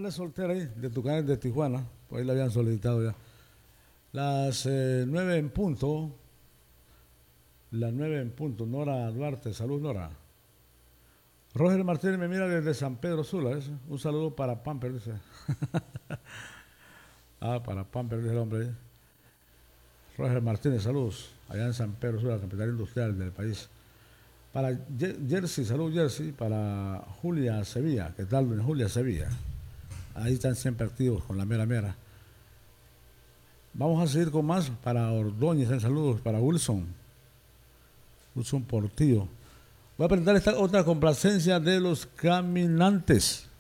madre soltera ahí, de Tucanes de Tijuana, por ahí la habían solicitado ya. Las 9 en punto, las 9 en punto, Nora Duarte, salud Nora. Roger Martínez me mira desde San Pedro Sula, ¿es? Un saludo para Pamper, dice. Para Pamper, dice el hombre. Roger Martínez, saludos, allá en San Pedro Sula, capital industrial del país. Para Jersey, salud Jersey, para Julia Sevilla, ¿qué tal, doña Julia Sevilla? Ahí están siempre activos con la mera mera. Vamos a seguir con más para Ordóñez, saludos para Wilson Portillo. Voy a presentar esta otra complacencia de Los Caminantes.